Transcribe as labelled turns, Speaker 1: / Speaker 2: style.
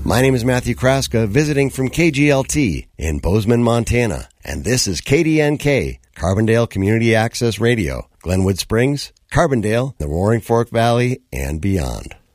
Speaker 1: My name is Matthew Kraska, visiting from KGLT in Bozeman, Montana, and this is KDNK, Carbondale Community Access Radio, Glenwood Springs, Carbondale, the Roaring Fork Valley, and beyond.